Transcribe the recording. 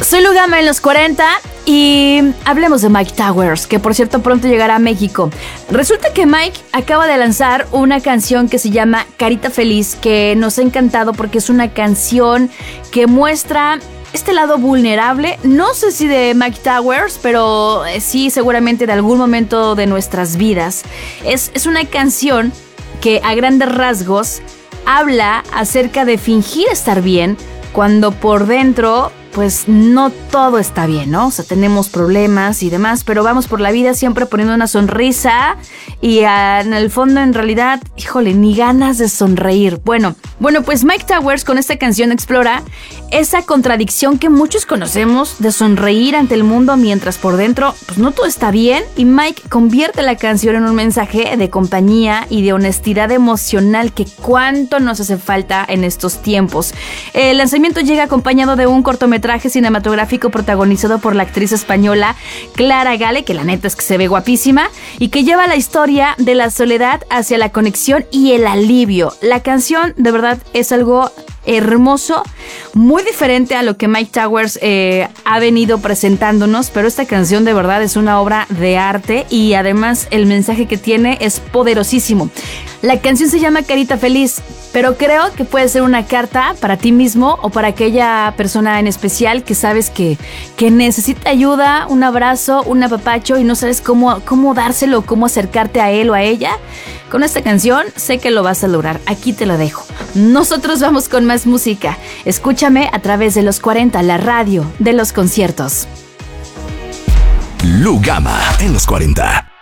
Soy Lugama en los 40 y hablemos de Myke Towers, que por cierto pronto llegará a México. Resulta que Myke acaba de lanzar una canción que se llama Carita Feliz, que nos ha encantado porque es una canción que muestra este lado vulnerable, no sé si de Myke Towers, pero sí seguramente de algún momento de nuestras vidas. Es una canción que a grandes rasgos habla acerca de fingir estar bien cuando por dentro pues no todo está bien, ¿no? O sea, tenemos problemas y demás, pero vamos por la vida siempre poniendo una sonrisa y en el fondo en realidad, híjole, ni ganas de sonreír. Bueno, pues Myke Towers con esta canción explora esa contradicción que muchos conocemos de sonreír ante el mundo mientras por dentro pues no todo está bien, y Myke convierte la canción en un mensaje de compañía y de honestidad emocional que cuánto nos hace falta en estos tiempos. El lanzamiento llega acompañado de un cortometraje cinematográfico protagonizado por la actriz española Clara Gale, que la neta es que se ve guapísima, y que lleva la historia de la soledad hacia la conexión y el alivio. La canción de verdad es algo hermoso, muy diferente a lo que Myke Towers ha venido presentándonos, pero esta canción de verdad es una obra de arte y además el mensaje que tiene es poderosísimo. La canción se llama Carita Feliz, pero creo que puede ser una carta para ti mismo o para aquella persona en especial que sabes que necesita ayuda, un abrazo, un apapacho y no sabes cómo dárselo, cómo acercarte a él o a ella. Con esta canción sé que lo vas a lograr. Aquí te lo dejo. Nosotros vamos con más música. Escúchame a través de los 40, la radio de los conciertos. Lugama en los 40.